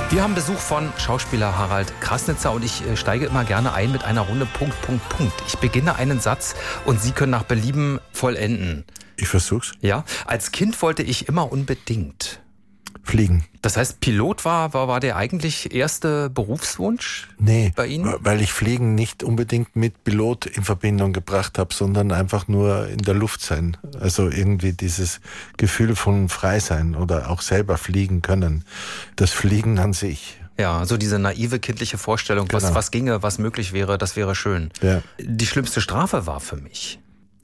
Wir haben Besuch von Schauspieler Harald Krasnitzer und ich steige immer gerne ein mit einer Runde Punkt. Ich beginne einen Satz und Sie können nach Belieben vollenden. Ich versuch's. Ja, als Kind wollte ich immer unbedingt fliegen. Das heißt, Pilot war der eigentlich erste Berufswunsch bei Ihnen? Weil ich Fliegen nicht unbedingt mit Pilot in Verbindung gebracht habe, sondern einfach nur in der Luft sein. Also irgendwie dieses Gefühl von frei sein oder auch selber fliegen können. Das Fliegen an sich. Ja, so diese naive kindliche Vorstellung, Genau. was ginge, was möglich wäre, das wäre schön. Ja. Die schlimmste Strafe war für mich.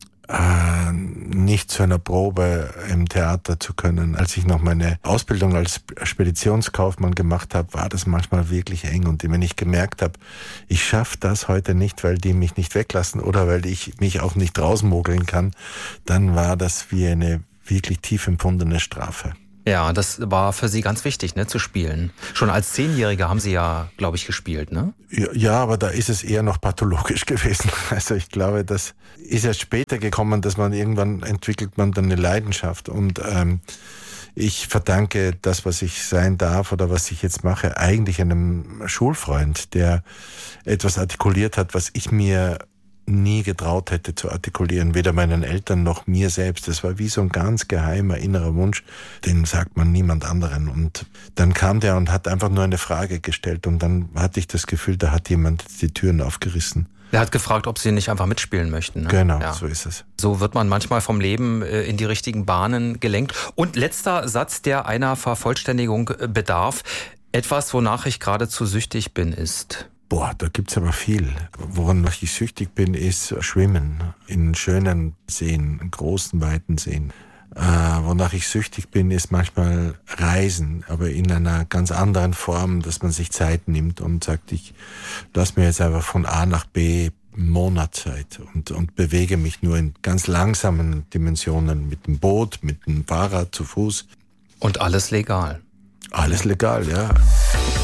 Nicht zu einer Probe im Theater zu können. Als ich noch meine Ausbildung als Speditionskaufmann gemacht habe, war das manchmal wirklich eng. Und wenn ich gemerkt habe, ich schaffe das heute nicht, weil die mich nicht weglassen oder weil ich mich auch nicht rausmogeln kann, dann war das wie eine wirklich tief empfundene Strafe. Ja, das war für Sie ganz wichtig, ne, zu spielen. Schon als 10-Jähriger haben Sie ja, glaube ich, gespielt, ne? Ja, aber da ist es eher noch pathologisch gewesen. Also ich glaube, das ist erst später gekommen, dass man irgendwann entwickelt man dann eine Leidenschaft. Und ich verdanke das, was ich sein darf oder was ich jetzt mache, eigentlich einem Schulfreund, der etwas artikuliert hat, was ich mir nie getraut hätte zu artikulieren, weder meinen Eltern noch mir selbst. Das war wie so ein ganz geheimer innerer Wunsch, den sagt man niemand anderen. Und dann kam der und hat einfach nur eine Frage gestellt und dann hatte ich das Gefühl, da hat jemand die Türen aufgerissen. Er hat gefragt, ob Sie nicht einfach mitspielen möchten. Ne? Genau, ja. So ist es. So wird man manchmal vom Leben in die richtigen Bahnen gelenkt. Und letzter Satz, der einer Vervollständigung bedarf. Etwas, wonach ich geradezu süchtig bin, ist... Da gibt's aber viel. Woran ich süchtig bin, ist Schwimmen in schönen Seen, in großen, weiten Seen. Wonach ich süchtig bin, ist manchmal Reisen, aber in einer ganz anderen Form, dass man sich Zeit nimmt und sagt, ich lass mir jetzt einfach von A nach B Monatszeit und bewege mich nur in ganz langsamen Dimensionen mit dem Boot, mit dem Fahrrad, zu Fuß. Und alles legal. Alles legal, ja.